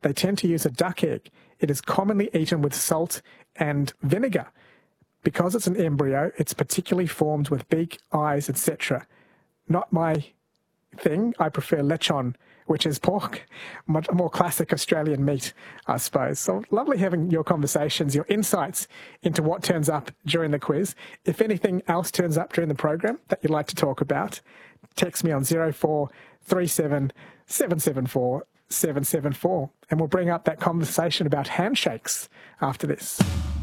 they tend to use a duck egg. It is commonly eaten with salt and vinegar. Because it's an embryo, it's particularly formed with beak, eyes, etc. Not my thing. I prefer lechon, which is pork, much more classic Australian meat, I suppose. So lovely having your conversations, your insights into what turns up during the quiz. If anything else turns up during the program that you'd like to talk about, text me on 0437 774 774, and we'll bring up that conversation about handshakes after this.